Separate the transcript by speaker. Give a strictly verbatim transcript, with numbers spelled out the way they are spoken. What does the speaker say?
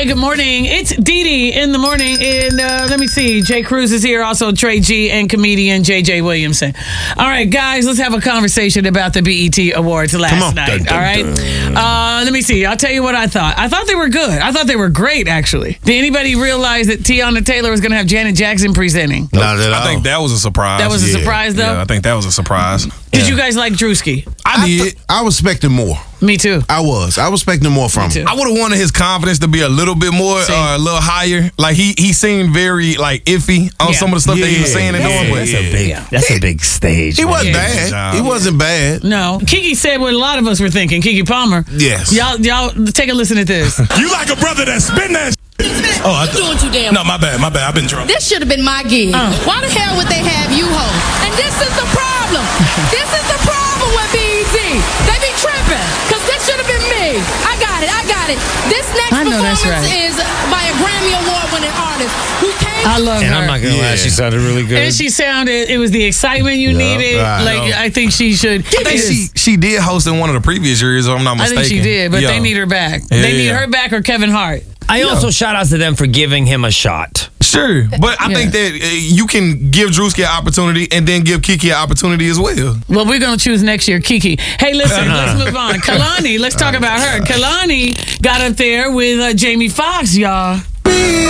Speaker 1: Hey, good morning. It's Dee Dee in the morning. And uh, let me see. Jay Cruz is here. Also, Trey G and comedian J J Williamson. All right, guys, let's have a conversation about the B E T Awards last night.
Speaker 2: Dun, dun,
Speaker 1: all right. Uh, let me see. I'll tell you what I thought. I thought they were good. I thought they were great, actually. Did anybody realize that Tiana Taylor was going to have Janet Jackson presenting?
Speaker 2: Not at all.
Speaker 3: I think that was a surprise.
Speaker 1: That was a
Speaker 2: Yeah.
Speaker 1: surprise, though?
Speaker 3: Yeah, I think that was a surprise.
Speaker 1: Did you guys like Drewski?
Speaker 3: I
Speaker 2: I,
Speaker 3: did.
Speaker 2: th- I was expecting more.
Speaker 1: Me too.
Speaker 2: I was. I was expecting more from
Speaker 1: too.
Speaker 2: him.
Speaker 3: I would have wanted his confidence to be a little bit more,
Speaker 1: See?
Speaker 3: uh, a little higher. Like he he seemed very like iffy on
Speaker 1: Yeah.
Speaker 3: some of the stuff that he was
Speaker 2: Yeah.
Speaker 3: saying and
Speaker 2: Yeah.
Speaker 3: doing. But
Speaker 4: That's a big.
Speaker 1: Yeah.
Speaker 4: That's a big stage.
Speaker 2: He
Speaker 4: man.
Speaker 2: wasn't
Speaker 1: Yeah.
Speaker 2: bad.
Speaker 3: Job.
Speaker 2: He wasn't bad.
Speaker 1: No. Kiki said what a lot of us were thinking. Kiki Palmer.
Speaker 2: Yes.
Speaker 1: Y'all, y'all, take a listen at this.
Speaker 5: You like a brother that's spin that. Oh, I
Speaker 6: doing too damn.
Speaker 5: No, my bad, my bad. I've been drunk.
Speaker 6: This should have been my gig.
Speaker 1: Uh.
Speaker 6: Why the hell would they have you host? And this is the problem. This is the problem with B E T. They be tripping. Because this should have been me. I got it. I got it. This next
Speaker 1: I know that's
Speaker 6: performance
Speaker 1: right.
Speaker 6: is by a Grammy Award winning artist who came.
Speaker 1: I love
Speaker 4: And
Speaker 1: her.
Speaker 4: I'm not gonna lie,
Speaker 2: Yeah.
Speaker 4: she sounded really good.
Speaker 1: And she sounded, it was the excitement you
Speaker 2: Yeah,
Speaker 1: needed.
Speaker 2: right.
Speaker 1: Like, I think she should.
Speaker 3: I think she she did host in one of the previous years, if I'm not
Speaker 1: I
Speaker 3: mistaken.
Speaker 1: think she did, but
Speaker 3: Yeah.
Speaker 1: they need her back.
Speaker 3: Yeah,
Speaker 1: they need
Speaker 3: yeah.
Speaker 1: her back or Kevin Hart.
Speaker 4: I also shout out to them for giving him a shot.
Speaker 3: Sure, but I
Speaker 1: Yeah.
Speaker 3: think that uh, you can give Drewski an opportunity and then give Kiki an opportunity as well.
Speaker 1: Well, we're going to choose next year Kiki. Hey, listen, let's move on. Kalani, let's talk about her. Kalani got up there with uh, Jamie Foxx, y'all.